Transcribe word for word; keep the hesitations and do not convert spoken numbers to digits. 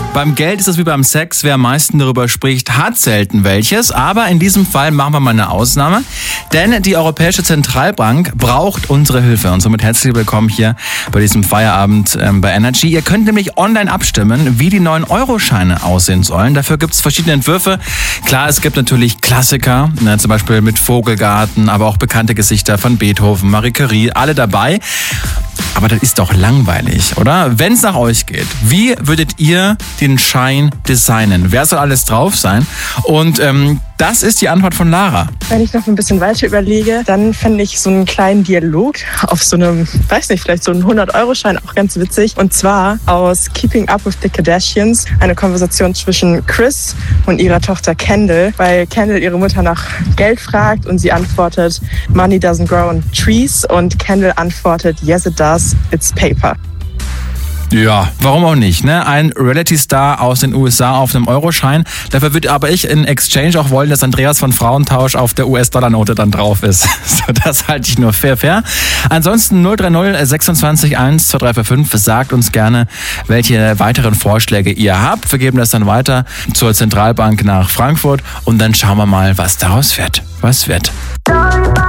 Beim Geld ist es wie beim Sex. Wer am meisten darüber spricht, hat selten welches. Aber in diesem Fall machen wir mal eine Ausnahme. Denn die Europäische Zentralbank braucht unsere Hilfe. Und somit herzlich willkommen hier bei diesem Feierabend ähm, bei Energy. Ihr könnt nämlich online abstimmen, wie die neuen Euro-Scheine aussehen sollen. Dafür gibt es verschiedene Entwürfe. Klar, es gibt natürlich Klassiker, ne, zum Beispiel mit Vogelgarten, aber auch bekannte Gesichter von Beethoven, Marie Curie, alle dabei. Aber das ist doch langweilig, oder? Wenn es nach euch geht, wie würdet ihr den Schein designen? Wer soll alles drauf sein? Und ähm, das ist die Antwort von Lara. Wenn ich noch ein bisschen weiter überlege, dann fände ich so einen kleinen Dialog auf so einem, weiß nicht, vielleicht so einen hundert-Euro-Schein auch ganz witzig. Und zwar aus Keeping Up with the Kardashians, eine Konversation zwischen Kris und ihrer Tochter Kendall, weil Kendall ihre Mutter nach Geld fragt und sie antwortet, Money doesn't grow on trees, und Kendall antwortet, yes it does, it's paper. Ja, warum auch nicht, ne? Ein Reality-Star aus den U S A auf einem Euroschein. Dafür würde aber ich in Exchange auch wollen, dass Andreas von Frauentausch auf der U S-Dollar-Note dann drauf ist. So, das halte ich nur fair, fair. Ansonsten null drei null sechsundzwanzig eins zwei drei vier fünf. Sagt uns gerne, welche weiteren Vorschläge ihr habt. Wir geben das dann weiter zur Zentralbank nach Frankfurt und dann schauen wir mal, was daraus wird. Was wird.